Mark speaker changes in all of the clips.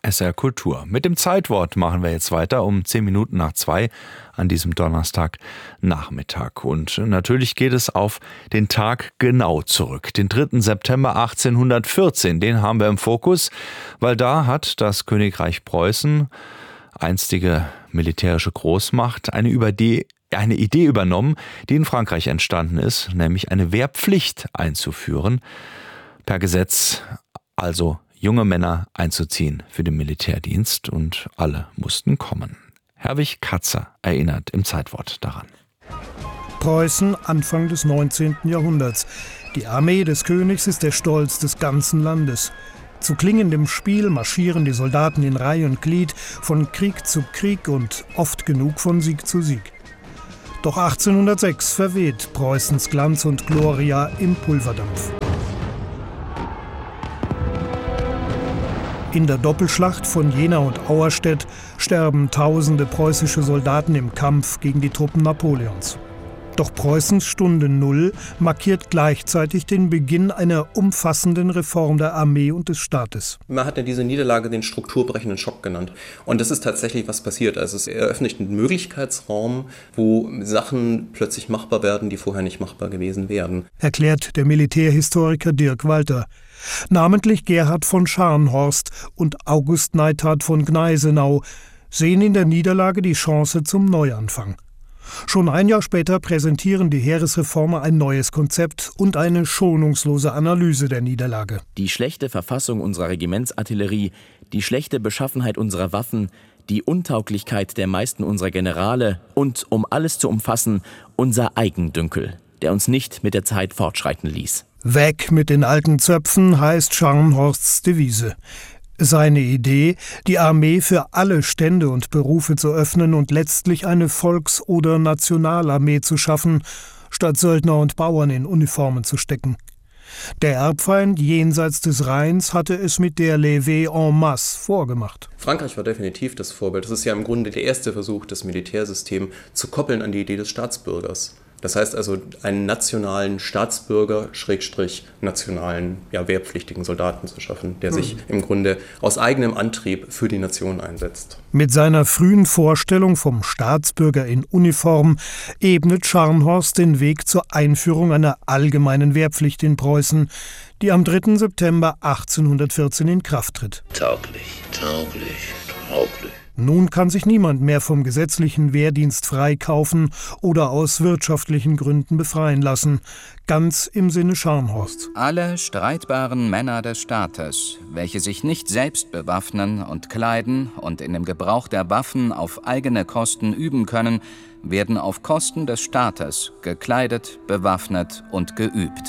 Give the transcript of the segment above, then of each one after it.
Speaker 1: SR Kultur. Mit dem Zeitwort machen wir jetzt weiter um 2:10 an diesem Donnerstagnachmittag. Und natürlich geht es auf den Tag genau zurück. Den 3. September 1814, den haben wir im Fokus, weil da hat das Königreich Preußen, einstige militärische Großmacht, eine Idee übernommen, die in Frankreich entstanden ist, nämlich eine Wehrpflicht einzuführen. Per Gesetz also junge Männer einzuziehen für den Militärdienst, und alle mussten kommen. Herwig Katzer erinnert im Zeitwort daran.
Speaker 2: Preußen, Anfang des 19. Jahrhunderts. Die Armee des Königs ist der Stolz des ganzen Landes. Zu klingendem Spiel marschieren die Soldaten in Reih und Glied, von Krieg zu Krieg und oft genug von Sieg zu Sieg. Doch 1806 verweht Preußens Glanz und Gloria im Pulverdampf. In der Doppelschlacht von Jena und Auerstedt sterben tausende preußische Soldaten im Kampf gegen die Truppen Napoleons. Doch Preußens Stunde Null markiert gleichzeitig den Beginn einer umfassenden Reform der Armee und des Staates.
Speaker 3: Man hat ja diese Niederlage den strukturbrechenden Schock genannt. Und das ist tatsächlich, was passiert. Also es eröffnet einen Möglichkeitsraum, wo Sachen plötzlich machbar werden, die vorher nicht machbar gewesen wären.
Speaker 2: Erklärt der Militärhistoriker Dirk Walter. Namentlich Gerhard von Scharnhorst und August Neithardt von Gneisenau sehen in der Niederlage die Chance zum Neuanfang. Schon ein Jahr später präsentieren die Heeresreformer ein neues Konzept und eine schonungslose Analyse der Niederlage.
Speaker 4: Die schlechte Verfassung unserer Regimentsartillerie, die schlechte Beschaffenheit unserer Waffen, die Untauglichkeit der meisten unserer Generale und, um alles zu umfassen, unser Eigendünkel, der uns nicht mit der Zeit fortschreiten ließ.
Speaker 2: Weg mit den alten Zöpfen heißt Scharnhorsts Devise. Seine Idee, die Armee für alle Stände und Berufe zu öffnen und letztlich eine Volks- oder Nationalarmee zu schaffen, statt Söldner und Bauern in Uniformen zu stecken. Der Erbfeind jenseits des Rheins hatte es mit der Levée en masse vorgemacht.
Speaker 3: Frankreich war definitiv das Vorbild. Das ist ja im Grunde der erste Versuch, das Militärsystem zu koppeln an die Idee des Staatsbürgers. Das heißt also, einen nationalen Staatsbürger, nationalen, wehrpflichtigen Soldaten zu schaffen, der sich im Grunde aus eigenem Antrieb für die Nation einsetzt.
Speaker 2: Mit seiner frühen Vorstellung vom Staatsbürger in Uniform ebnet Scharnhorst den Weg zur Einführung einer allgemeinen Wehrpflicht in Preußen, die am 3. September 1814 in Kraft tritt.
Speaker 5: Tauglich.
Speaker 2: Nun kann sich niemand mehr vom gesetzlichen Wehrdienst freikaufen oder aus wirtschaftlichen Gründen befreien lassen, ganz im Sinne Scharnhorsts.
Speaker 6: Alle streitbaren Männer des Staates, welche sich nicht selbst bewaffnen und kleiden und in dem Gebrauch der Waffen auf eigene Kosten üben können, werden auf Kosten des Staates gekleidet, bewaffnet und geübt.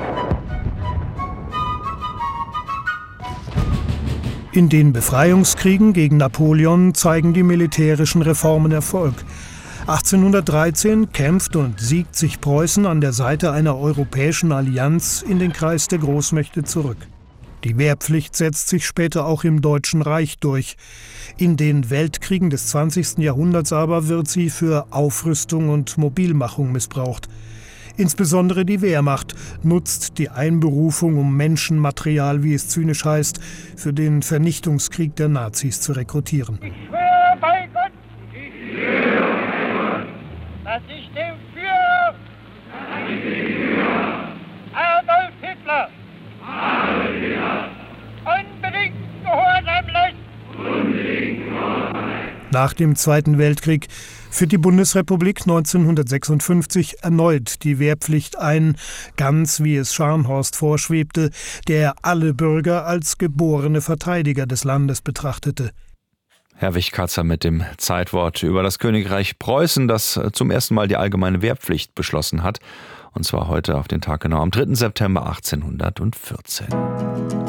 Speaker 2: In den Befreiungskriegen gegen Napoleon zeigen die militärischen Reformen Erfolg. 1813 kämpft und siegt sich Preußen an der Seite einer europäischen Allianz in den Kreis der Großmächte zurück. Die Wehrpflicht setzt sich später auch im Deutschen Reich durch. In den Weltkriegen des 20. Jahrhunderts aber wird sie für Aufrüstung und Mobilmachung missbraucht. Insbesondere die Wehrmacht nutzt die Einberufung, um Menschenmaterial, wie es zynisch heißt, für den Vernichtungskrieg der Nazis zu rekrutieren.
Speaker 7: Ich schwöre bei Gott, dass ich dem Führer Adolf Hitler unbedingt gehorsam lässt.
Speaker 2: Nach dem Zweiten Weltkrieg führt die Bundesrepublik 1956 erneut die Wehrpflicht ein, ganz wie es Scharnhorst vorschwebte, der alle Bürger als geborene Verteidiger des Landes betrachtete.
Speaker 1: Herwig Katzer mit dem Zeitwort über das Königreich Preußen, das zum ersten Mal die allgemeine Wehrpflicht beschlossen hat. Und zwar heute auf den Tag genau am 3. September 1814.